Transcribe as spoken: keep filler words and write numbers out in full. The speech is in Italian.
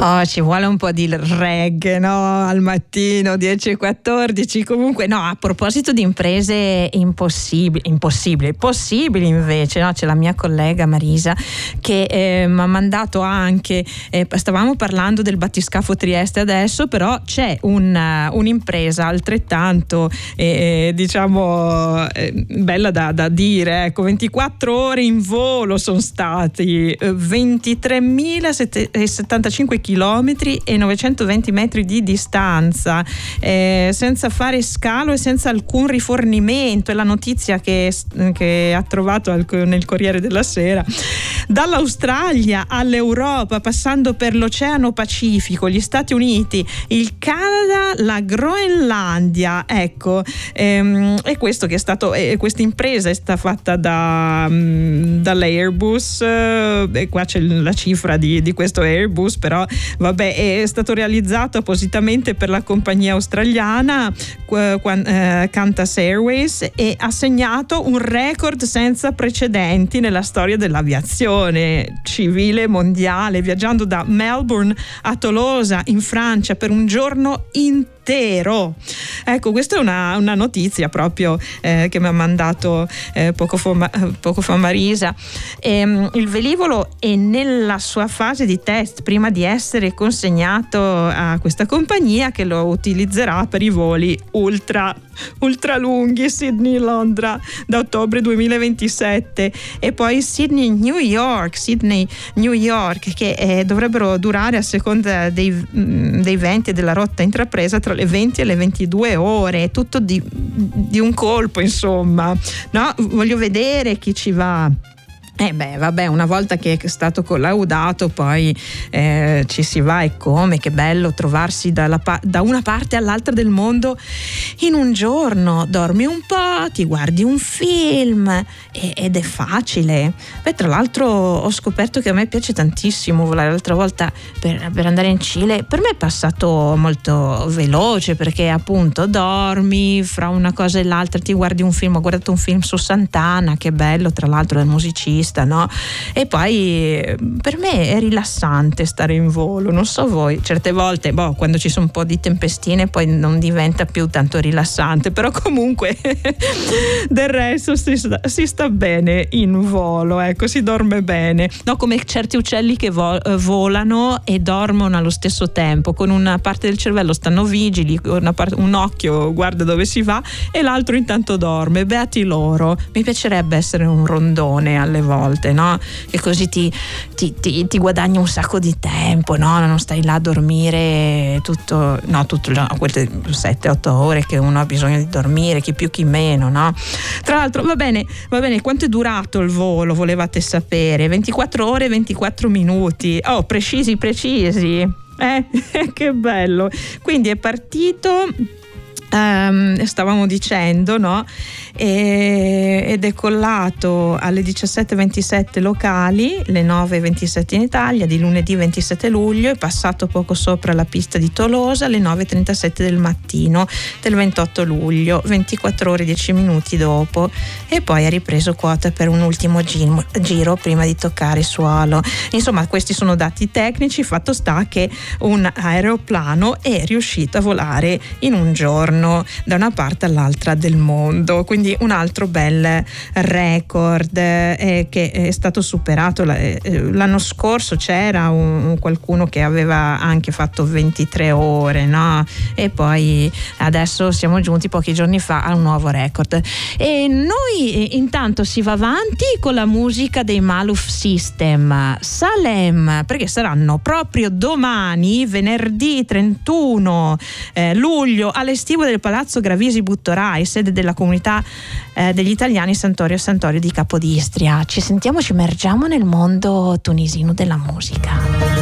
Oh, ci vuole un po' di reggae, no? Al mattino, dieci e quattordici. Comunque, no, a proposito di imprese impossibili, impossibili, possibili invece, no? C'è la mia collega Marisa che eh, mi ha mandato anche, eh, stavamo parlando del battiscafo Trieste adesso, però c'è un, uh, un'impresa altrettanto, eh, diciamo, eh, bella da, da dire, ecco, ventiquattro ore in volo sono stati, eh, ventitremilasettantacinque chilometri e novecentoventi metri di distanza, eh, senza fare scalo e senza alcun rifornimento. È la notizia che, che ha trovato al, nel Corriere della Sera. Dall'Australia all'Europa, passando per l'Oceano Pacifico, gli Stati Uniti, il Canada, la Groenlandia, ecco, ehm, è questo che è stato, eh, questa impresa è stata fatta da, um, dall'Airbus, eh, e qua c'è la cifra di, di questo Airbus, però vabbè, è stato realizzato appositamente per la compagnia australiana eh, Qantas Airways, e ha segnato un record senza precedenti nella storia dell'aviazione civile mondiale, viaggiando da Melbourne a Tolosa in Francia per un giorno intero. Ecco, questa è una, una notizia proprio eh, che mi ha mandato eh, poco, fa, poco fa Marisa. E, il velivolo è nella sua fase di test prima di essere consegnato a questa compagnia che lo utilizzerà per i voli ultra ultra lunghi, Sydney-Londra da ottobre duemilaventisette, e poi Sydney-New York, Sydney-New York, che eh, dovrebbero durare a seconda dei, dei venti e della rotta intrapresa tra le venti e le ventidue ore, tutto di, di un colpo, insomma, no? Voglio vedere chi ci va. Eh beh, vabbè, una volta che è stato collaudato poi eh, ci si va, e come, che bello trovarsi dalla pa- da una parte all'altra del mondo in un giorno. Dormi un po', ti guardi un film e- ed è facile. Beh, tra l'altro ho scoperto che a me piace tantissimo volare. L'altra volta per, per andare in Cile per me è passato molto veloce, perché appunto dormi fra una cosa e l'altra, ti guardi un film. Ho guardato un film su Santana, che bello, tra l'altro del musicista, no? E poi per me è rilassante stare in volo, non so voi, certe volte boh, quando ci sono un po' di tempestine poi non diventa più tanto rilassante, però comunque del resto si sta, si sta bene in volo, ecco, si dorme bene, no? Come certi uccelli che vo- volano e dormono allo stesso tempo, con una parte del cervello stanno vigili, una parte, un occhio guarda dove si va e l'altro intanto dorme. Beati loro. Mi piacerebbe essere un rondone alle volte, no? Che così ti, ti, ti, ti guadagni un sacco di tempo, no? Non stai là a dormire tutto, no, tutto, no, quelle sette otto ore che uno ha bisogno di dormire, chi più chi meno, no? Tra l'altro, va bene, va bene, quanto è durato il volo, volevate sapere? ventiquattro ore e ventiquattro minuti. Oh, precisi, precisi. Eh, che bello. Quindi è partito, Um, stavamo dicendo, no? E, ed è decollato alle diciassette e ventisette locali, le nove e ventisette in Italia, di lunedì ventisette luglio. È passato poco sopra la pista di Tolosa alle nove e trentasette del mattino del ventotto luglio, ventiquattro ore e dieci minuti dopo, e poi ha ripreso quota per un ultimo giro, giro prima di toccare il suolo. Insomma, questi sono dati tecnici. Fatto sta che un aeroplano è riuscito a volare in un giorno da una parte all'altra del mondo, quindi un altro bel record eh, che è stato superato l'anno scorso. C'era un, qualcuno che aveva anche fatto ventitré ore, no? E poi adesso siamo giunti pochi giorni fa a un nuovo record. E noi intanto si va avanti con la musica dei Maluf System, Salem, perché saranno proprio domani, venerdì trentuno eh, luglio, all'estivo del Palazzo Gravisi Buttorai, sede della comunità eh, degli italiani Santorio e Santorio di Capodistria. Ci sentiamo, ci immergiamo nel mondo tunisino della musica.